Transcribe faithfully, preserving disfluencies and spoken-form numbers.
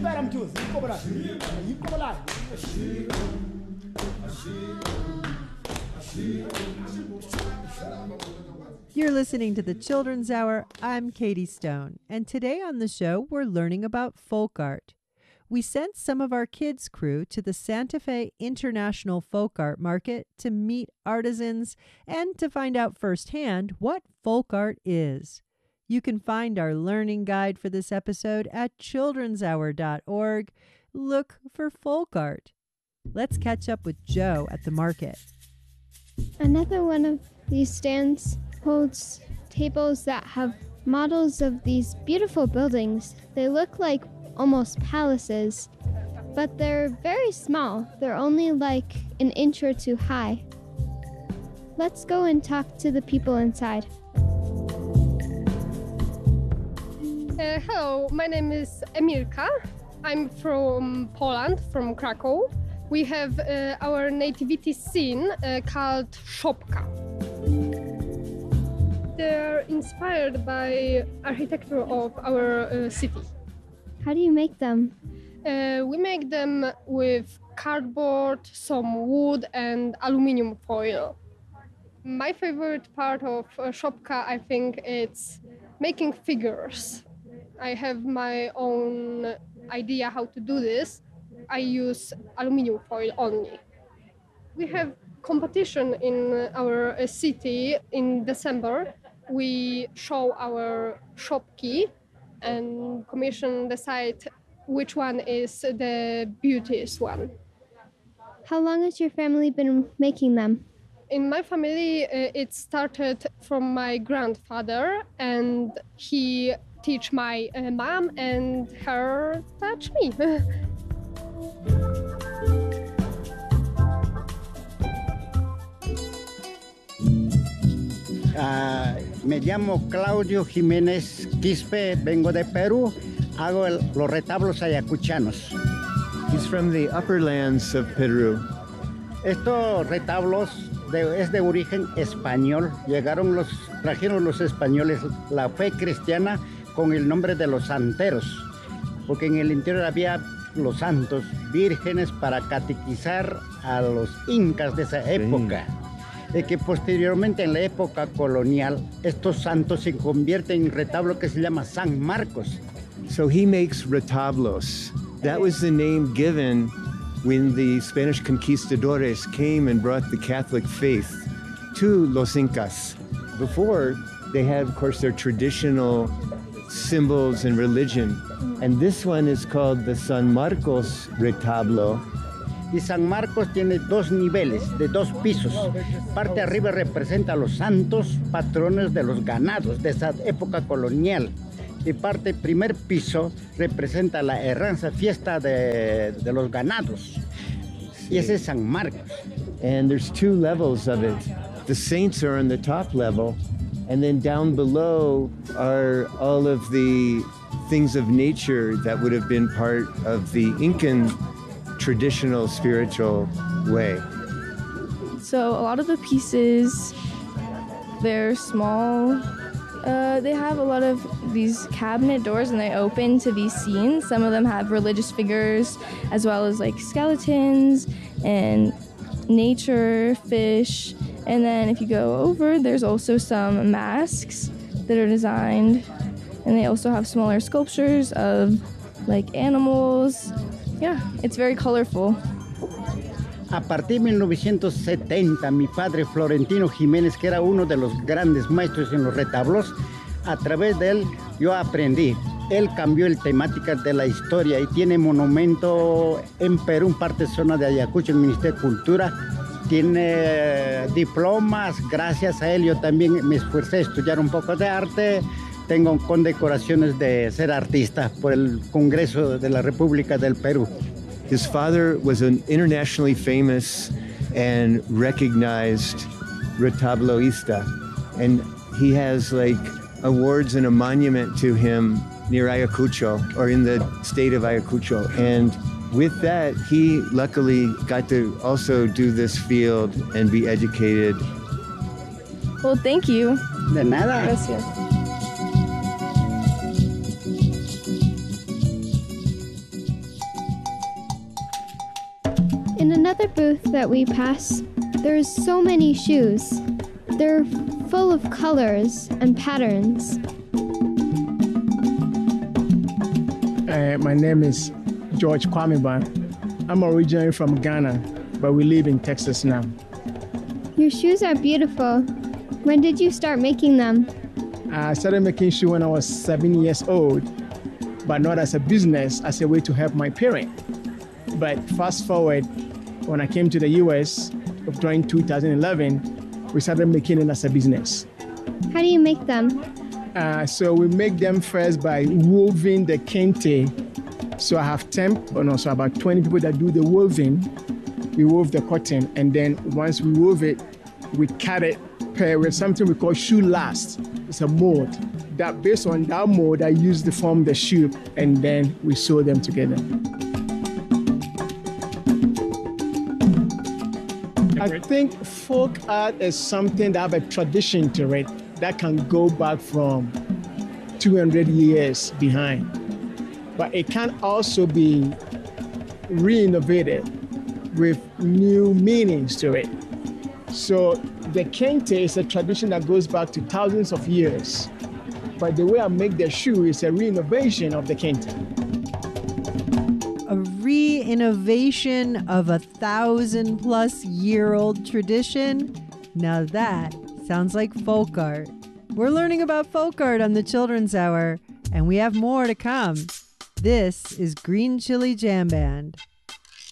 You're listening to the Children's Hour. I'm Katie Stone, and today on the show, we're learning about folk art. We sent some of our kids' crew to the Santa Fe International Folk Art Market to meet artisans and to find out firsthand what folk art is. You can find our learning guide for this episode at children's hour dot org. Look for folk art. Let's catch up with Joe at the market. Another one of these stands holds tables that have models of these beautiful buildings. They look like almost palaces, but they're very small. They're only like an inch or two high. Let's go and talk to the people inside. Uh, hello, my name is Emilka. I'm from Poland, from Krakow. We have uh, our nativity scene uh, called Szopka. They're inspired by architecture of our uh, city. How do you make them? Uh, we make them with cardboard, some wood and aluminum foil. My favorite part of uh, Szopka, I think, it's making figures. I have my own idea how to do this. I use aluminum foil only. We have competition in our uh, city in December. We show our Szopki and commission decide which one is the beauteous one. How long has your family been making them? In my family, uh, it started from my grandfather, and he teach my uh, mom, and her touch me. Uh, me llamo Claudio Jiménez Quispe, vengo de Perú, hago el, los retablos ayacuchanos. He's from the upper lands of Peru. Estos retablos de, es de origen español. Llegaron los, trajeron los españoles la fe cristiana con el nombre de los santeros, porque en el interior había los santos vírgenes para catequizar a los incas de esa época. Sí. De que posteriormente en la época colonial estos santos se convierten en retablo que se llama San Marcos. So he makes retablos. That was the name given when the Spanish conquistadores came and brought the Catholic faith to los Incas. Before, they had, of course, their traditional symbols and religion. And this one is called the San Marcos retablo. Y San Marcos tiene dos niveles, de dos pisos. Parte arriba representa a los santos patrones de los ganados de esa época colonial. Y parte primer piso representa la herranza, fiesta de, de los ganados. Y ese es San Marcos. And there's two levels of it. The saints are on the top level, and then down below are all of the things of nature that would have been part of the Incan traditional spiritual way. So a lot of the pieces, they're small. Uh, they have a lot of these cabinet doors and they open to these scenes. Some of them have religious figures as well as like skeletons and nature, fish. And then if you go over, there's also some masks that are designed. And they also have smaller sculptures of like animals. Yeah, it's very colorful. A partir de mil novecientos setenta, mi padre Florentino Jiménez, que era uno de los grandes maestros en los retablos, a través de él yo aprendí. Él cambió el temática de la historia y tiene monumento en Perú, en parte zona de Ayacucho, el Ministerio de Cultura. Tiene diplomas, gracias a él yo también me esforcé a estudiar un poco de arte. Tengo condecoraciones de ser artista por el Congreso de la República del Perú. His father was an internationally famous and recognized retabloista, and he has like awards and a monument to him near Ayacucho, or in the state of Ayacucho. And with that, he luckily got to also do this field and be educated. Well, thank you. De nada. In another booth that we pass, there's so many shoes. They're full of colors and patterns. Uh, my name is George Kwameba. I'm originally from Ghana, but we live in Texas now. Your shoes are beautiful. When did you start making them? I started making shoes when I was seven years old, but not as a business, as a way to help my parents. But fast forward, when I came to the U S during two thousand eleven, we started making it as a business. How do you make them? Uh, so we make them first by woven the kente. So I have ten, or no, so about twenty people that do the woven. We wove the cotton, and then once we wove it, we cut it per with something we call shoe last. It's a mold. That based on that mold, I use to form the shoe, and then we sew them together. I think folk art is something that have a tradition to it that can go back from two hundred years behind. But it can also be re-innovated with new meanings to it. So the kente is a tradition that goes back to thousands of years. But the way I make the shoe is a re-innovation of the kente. A re-innovation of a thousand plus year old tradition? Now that sounds like folk art. We're learning about folk art on the Children's Hour, and we have more to come. This is Green Chili Jam Band.